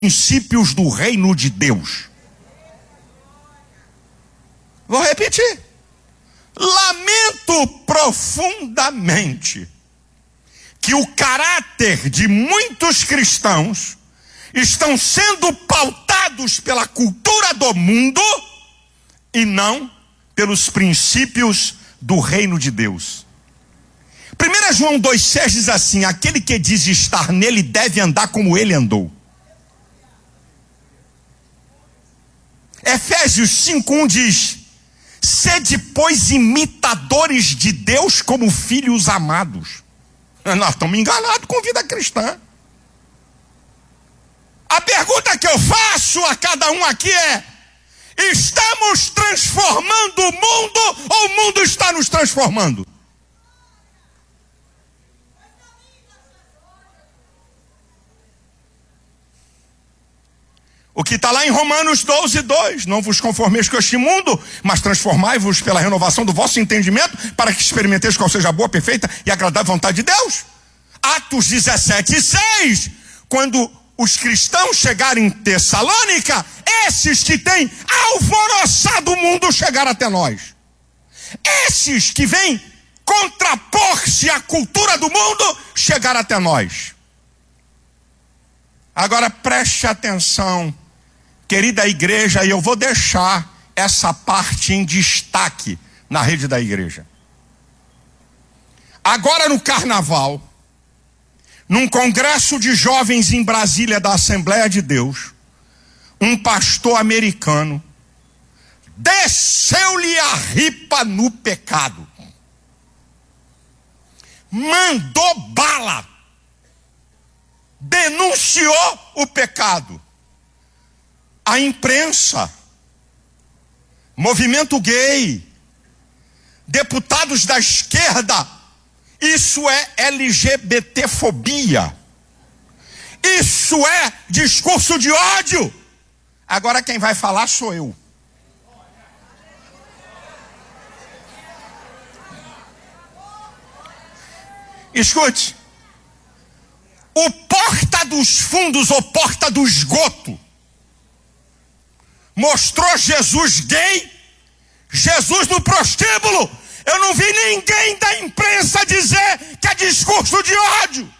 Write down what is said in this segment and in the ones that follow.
princípios do reino de Deus. Vou repetir. Lamento profundamente que o caráter de muitos cristãos estão sendo pautados pela cultura do mundo e não pelos princípios do reino de Deus. 1 João 2,6 diz assim: aquele que diz estar nele deve andar como ele andou. Efésios 5,1 diz: sede, pois, imitadores de Deus como filhos amados. Nós estamos enganados com vida cristã. A pergunta que eu faço a cada um aqui é: estamos transformando o mundo ou o mundo está nos transformando? O que está lá em Romanos 12:2: não vos conformeis com este mundo, mas transformai-vos pela renovação do vosso entendimento, para que experimenteis qual seja a boa, perfeita e agradável vontade de Deus. Atos 17:6: quando os cristãos chegarem em Tessalônica, esses que têm alvoroçado o mundo chegaram até nós. Esses que vêm contrapor-se à cultura do mundo chegaram até nós. Agora preste atenção, querida igreja, e eu vou deixar essa parte em destaque na rede da igreja. Agora no carnaval, num congresso de jovens em Brasília da Assembleia de Deus, um pastor americano desceu-lhe a ripa no pecado. Mandou bala. Denunciou o pecado. A imprensa, movimento gay, deputados da esquerda, isso é LGBTfobia. Isso é discurso de ódio. Agora quem vai falar sou eu. Escute. O porta dos fundos ou porta do esgoto mostrou Jesus gay, Jesus no prostíbulo. Eu não vi ninguém da imprensa dizer que é discurso de ódio.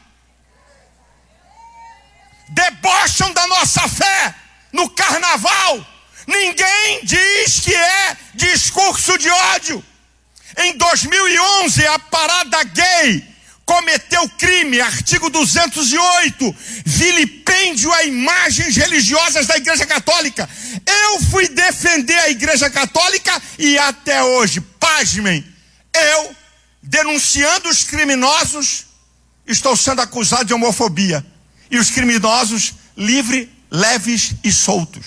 Debocham da nossa fé no carnaval. Ninguém diz que é discurso de ódio. Em 2011, a Parada Gay cometeu crime, artigo 208, vilipêndio a imagens religiosas da Igreja Católica. Eu fui defender a Igreja Católica e até hoje, pasmem, eu, denunciando os criminosos, estou sendo acusado de homofobia. E os criminosos livres, leves e soltos.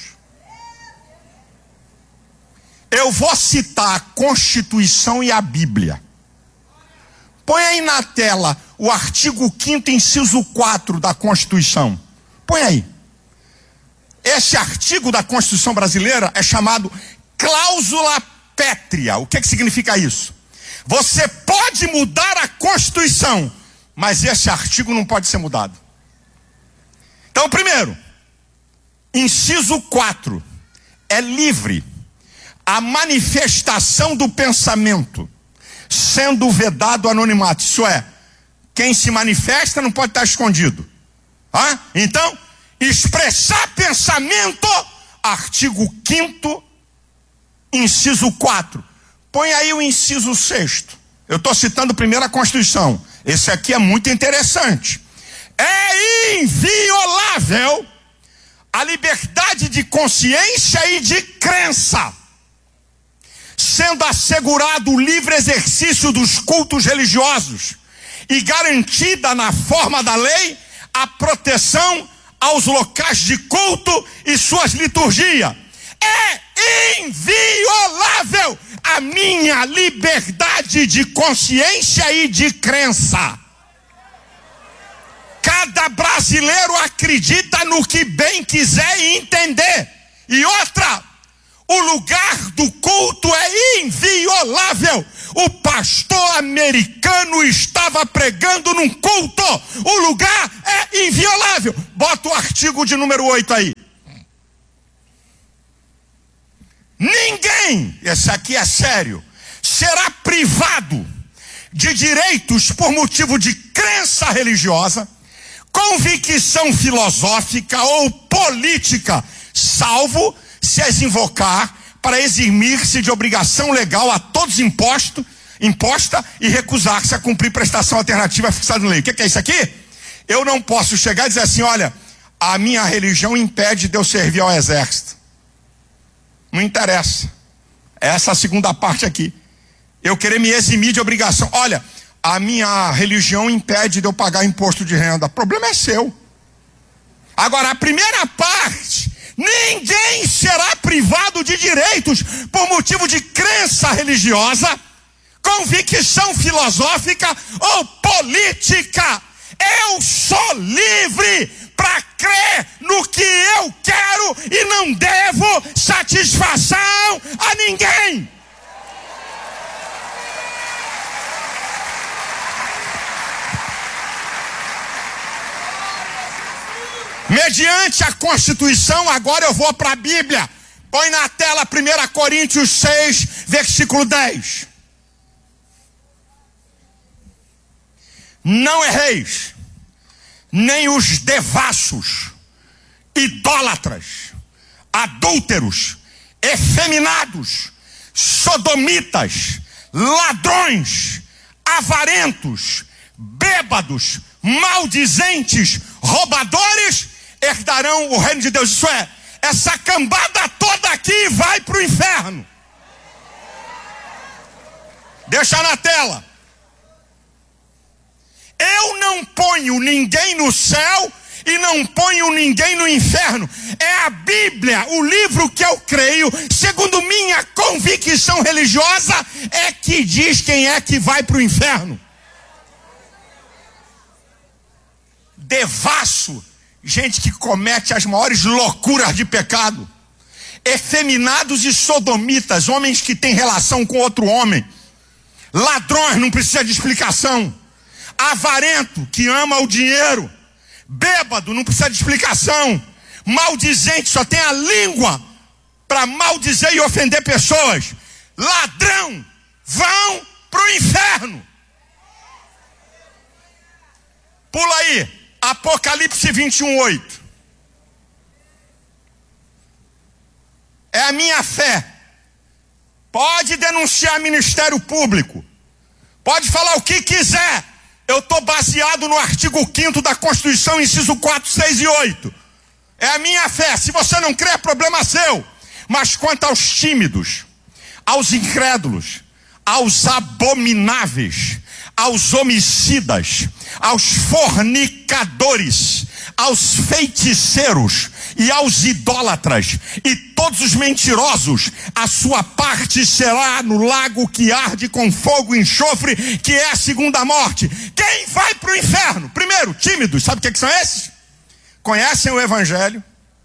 Eu vou citar a Constituição e a Bíblia. Põe aí na tela o artigo 5º, inciso 4 da Constituição. Põe aí. Esse artigo da Constituição brasileira é chamado cláusula pétrea. O que significa isso? Você pode mudar a Constituição, mas esse artigo não pode ser mudado. Então, primeiro, inciso 4, é livre a manifestação do pensamento, sendo vedado o anonimato. Isso é, quem se manifesta não pode estar escondido. Então, expressar pensamento, artigo 5º, inciso 4. Põe aí o inciso 6º. Eu estou citando primeiro a Constituição. Esse aqui é muito interessante. É inviolável a liberdade de consciência e de crença, sendo assegurado o livre exercício dos cultos religiosos e garantida na forma da lei a proteção aos locais de culto e suas liturgias. É inviolável a minha liberdade de consciência e de crença. Cada brasileiro acredita no que bem quiser e entender. E outra, O lugar do culto é inviolável. O pastor americano estava pregando num culto. O lugar é inviolável. Bota o artigo de número 8 aí. Ninguém, esse aqui é sério, será privado de direitos por motivo de crença religiosa, convicção filosófica ou política, salvo se as invocar para eximir-se de obrigação legal a todos imposta e recusar-se a cumprir prestação alternativa fixada em lei. O que é isso aqui? Eu não posso chegar e dizer assim, olha, a minha religião impede de eu servir ao exército. Não interessa. Essa é a segunda parte aqui. Eu querer me eximir de obrigação. Olha, a minha religião impede de eu pagar imposto de renda. O problema é seu. Agora, a primeira parte, ninguém será privado de direitos por motivo de crença religiosa, convicção filosófica ou política. Eu sou livre para crer no que eu quero e não devo satisfação a ninguém. Mediante a Constituição, agora eu vou para a Bíblia. Põe na tela 1 Coríntios 6, versículo 10. Não erreis, nem os devassos, idólatras, adúlteros, efeminados, sodomitas, ladrões, avarentos, bêbados, maldizentes, roubadores, herdarão o reino de Deus. Isso é, essa cambada toda aqui vai para o inferno. Deixa na tela. Eu não ponho ninguém no céu e não ponho ninguém no inferno. É a Bíblia, o livro que eu creio, segundo minha convicção religiosa, é que diz quem é que vai para o inferno. Devasso, gente que comete as maiores loucuras de pecado. Efeminados e sodomitas, homens que têm relação com outro homem. Ladrões, não precisa de explicação. Avarento, que ama o dinheiro. Bêbado, não precisa de explicação. Maldizente, só tem a língua para maldizer e ofender pessoas. Ladrão, vão para o inferno. Pula aí, Apocalipse 21:8. É a minha fé. Pode denunciar Ministério Público. Pode falar o que quiser. Eu estou baseado no artigo 5º da Constituição, inciso 4, 6 e 8. É a minha fé. Se você não crê, é problema seu. Mas quanto aos tímidos, aos incrédulos, aos abomináveis, aos homicidas, aos fornicadores, aos feiticeiros e aos idólatras e todos os mentirosos, a sua parte será no lago que arde com fogo e enxofre, que é a segunda morte. Quem vai para o inferno? Primeiro, tímidos. Sabe o que são esses? Conhecem o Evangelho,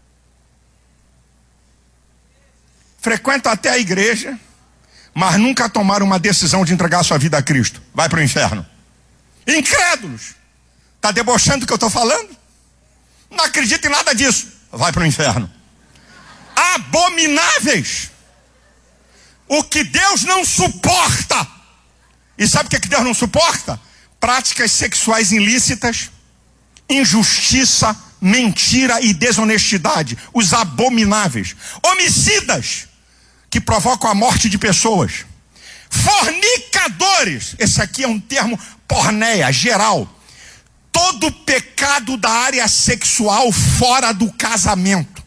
frequentam até a igreja, mas nunca tomaram uma decisão de entregar a sua vida a Cristo. Vai para o inferno. Incrédulos. Está debochando do que eu estou falando? Não acredita em nada disso. Vai para o inferno. Abomináveis. O que Deus não suporta. E sabe o que Deus não suporta? Práticas sexuais ilícitas, injustiça, mentira e desonestidade. Os abomináveis. Homicidas, que provocam a morte de pessoas. Fornicadores. Esse aqui é um termo porneia, geral. Todo pecado da área sexual fora do casamento.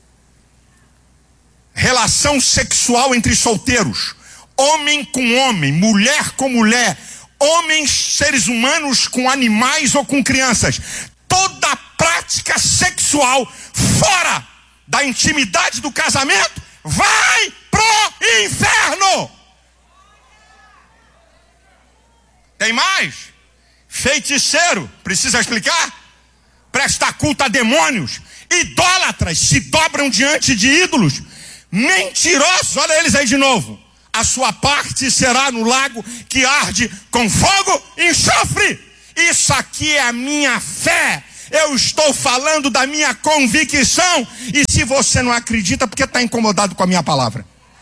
Relação sexual entre solteiros. Homem com homem, mulher com mulher. Homens, seres humanos com animais ou com crianças. Toda prática sexual fora da intimidade do casamento vai pro inferno. Tem mais? Feiticeiro, precisa explicar? Presta culto a demônios. Idólatras se dobram diante de ídolos. mentirosos, olha eles aí de novo. A sua parte será no lago que arde com fogo e enxofre. Isso aqui é a minha fé. Eu estou falando da minha convicção. E se você não acredita, porque está incomodado com a minha palavra?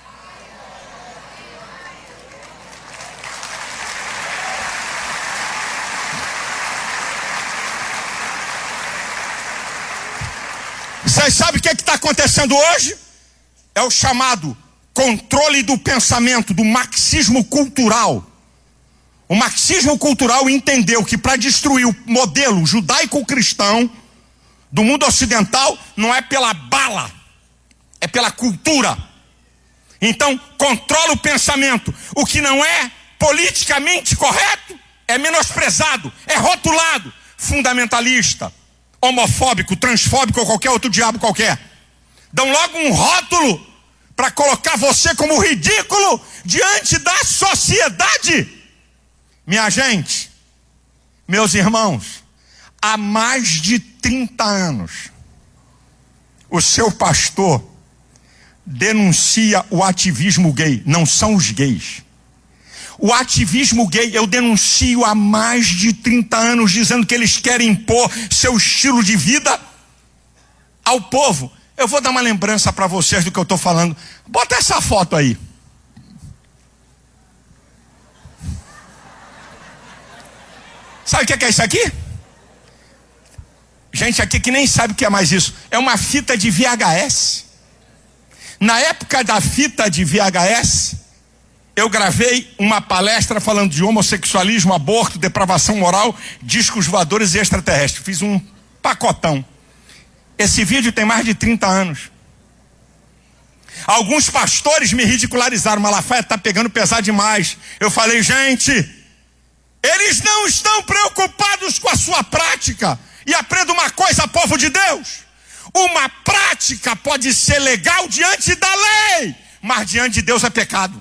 Vocês sabem o que está acontecendo hoje? É o chamado controle do pensamento, do marxismo cultural. O marxismo cultural entendeu que para destruir o modelo judaico-cristão do mundo ocidental não é pela bala, é pela cultura. Então, controla o pensamento. O que não é politicamente correto é menosprezado, é rotulado, fundamentalista, homofóbico, transfóbico ou qualquer outro diabo qualquer. Dão logo um rótulo para colocar você como ridículo diante da sociedade. Minha gente, meus irmãos, há mais de 30 anos, o seu pastor denuncia o ativismo gay. Não são os gays. O ativismo gay eu denuncio há mais de 30 anos, dizendo que eles querem impor seu estilo de vida ao povo. Eu vou dar uma lembrança para vocês do que eu estou falando. Bota essa foto aí. Sabe o que é isso aqui? Gente aqui que nem sabe o que é mais isso. É uma fita de VHS. Na época da fita de VHS, eu gravei uma palestra falando de homossexualismo, aborto, depravação moral, discos voadores e extraterrestres. Fiz um pacotão. Esse vídeo tem mais de 30 anos. Alguns pastores me ridicularizaram. Malafaia está pegando pesado demais. Eu falei, gente, eles não estão preocupados com a sua prática. E aprenda uma coisa, povo de Deus. Uma prática pode ser legal diante da lei, mas diante de Deus é pecado.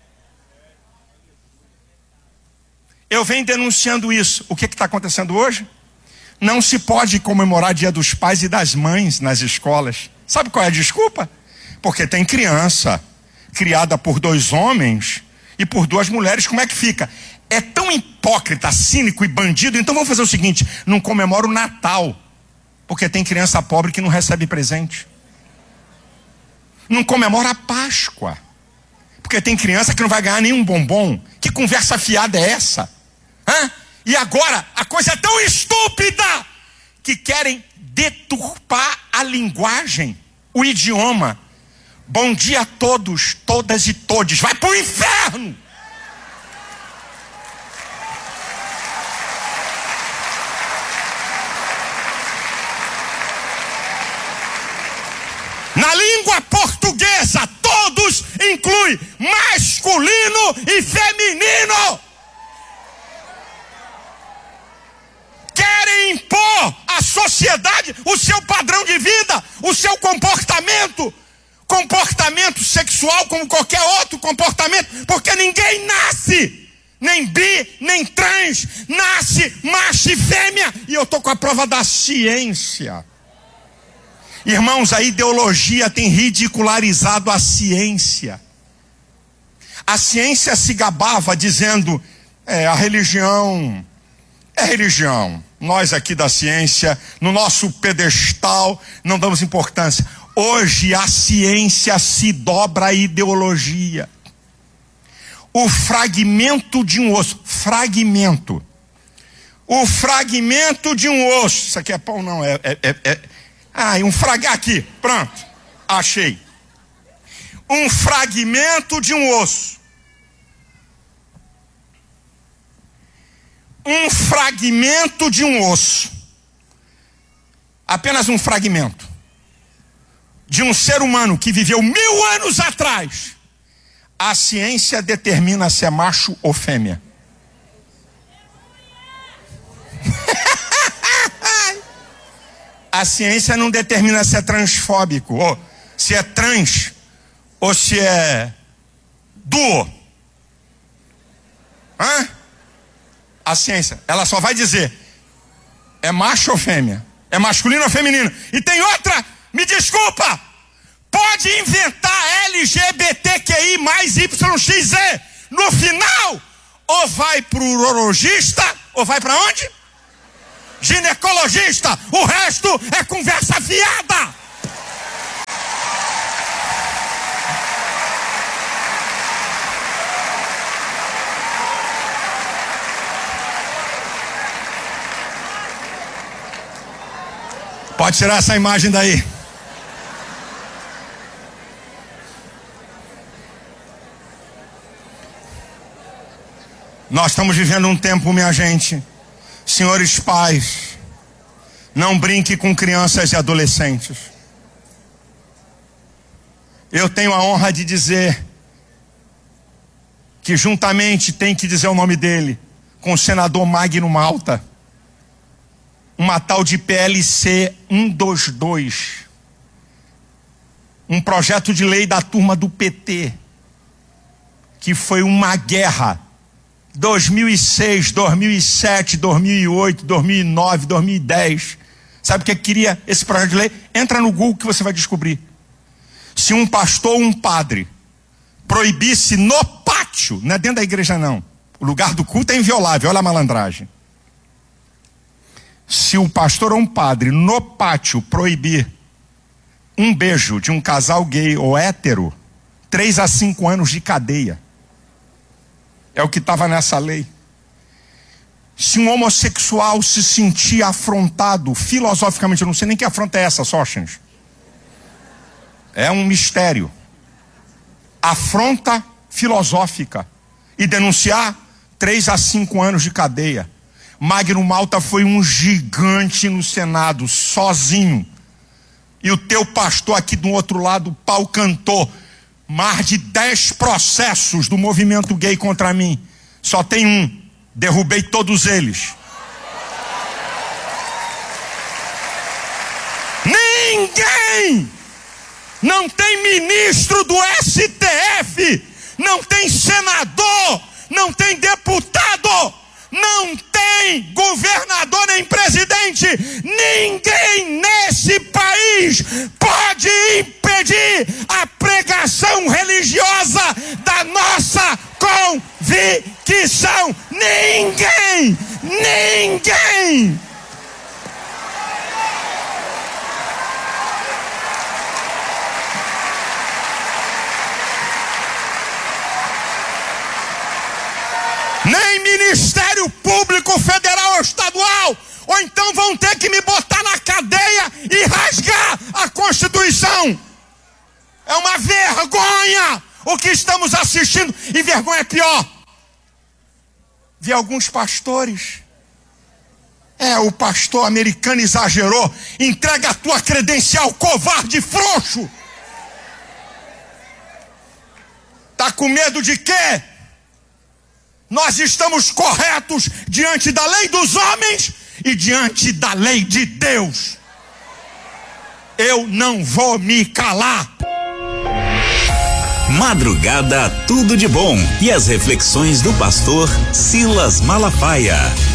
Eu venho denunciando isso. O que está acontecendo hoje? Não se pode comemorar Dia dos Pais e das Mães nas escolas. Sabe qual é a desculpa? Porque tem criança criada por 2 homens e por 2 mulheres. Como é que fica? É tão hipócrita, cínico e bandido. Então vamos fazer o seguinte: não comemora o Natal, porque tem criança pobre que não recebe presente. Não comemora a Páscoa, porque tem criança que não vai ganhar nenhum bombom. Que conversa fiada é essa? Hã? E agora, a coisa é tão estúpida que querem deturpar a linguagem, o idioma. Bom dia a todos, todas e todes. Vai pro inferno! Na língua portuguesa, todos inclui masculino e feminino. Querem impor à sociedade o seu padrão de vida, o seu comportamento sexual como qualquer outro comportamento, porque ninguém nasce, nem bi, nem trans, nasce macho e fêmea, e eu estou com a prova da ciência. Irmãos, a ideologia tem ridicularizado a ciência. A ciência se gabava dizendo, a religião é religião. Nós aqui da ciência, no nosso pedestal, não damos importância. Hoje a ciência se dobra à ideologia. O fragmento de um osso. Fragmento. O fragmento de um osso. Isso aqui é pão, não. Aqui, pronto. Achei. Um fragmento de um osso. Um fragmento de um osso. Apenas um fragmento. De um ser humano que viveu 1000 anos atrás. A ciência determina se é macho ou fêmea. A ciência não determina se é transfóbico, ou se é trans, ou se é duo. A ciência, ela só vai dizer, é macho ou fêmea, é masculino ou feminino. E tem outra, me desculpa, pode inventar LGBTQI mais YXZ. No final, ou vai pro urologista, ou vai para onde? Ginecologista. O resto é conversa fiada. Pode tirar essa imagem daí. Nós estamos vivendo um tempo, minha gente. Senhores pais, não brinque com crianças e adolescentes. Eu tenho a honra de dizer que juntamente tem que dizer o nome dele, com o senador Magno Malta, uma tal de PLC 122, um projeto de lei da turma do PT, que foi uma guerra, 2006, 2007, 2008, 2009, 2010, sabe o que queria esse projeto de lei? Entra no Google que você vai descobrir. Se um pastor ou um padre proibisse no pátio, não é dentro da igreja não, o lugar do culto é inviolável, olha a malandragem. Se o pastor ou um padre no pátio proibir um beijo de um casal gay ou hétero, 3 a 5 anos de cadeia. É o que estava nessa lei. Se um homossexual se sentir afrontado filosoficamente, eu não sei nem que afronta é essa, Sóstenes. É um mistério. Afronta filosófica. E denunciar, 3 a 5 anos de cadeia. Magno Malta foi um gigante no Senado, sozinho. E o teu pastor aqui do outro lado, o pau cantou. Mais de 10 processos do movimento gay contra mim. Só tem um. Derrubei todos eles. Ninguém! Não tem ministro do STF, não tem senador, não tem deputado, não tem governador nem presidente. Ninguém nesse país pode impedir a pregação religiosa da nossa convicção. Ninguém! Ninguém! Nem Ministério Público Federal ou Estadual, ou então vão ter que me botar na cadeia e rasgar a Constituição. É uma vergonha o que estamos assistindo, e vergonha é pior. Vi alguns pastores. O pastor americano exagerou. Entrega a tua credencial, covarde frouxo. Tá com medo de quê? Nós estamos corretos diante da lei dos homens e diante da lei de Deus. Eu não vou me calar. Madrugada Tudo de Bom e as reflexões do pastor Silas Malafaia.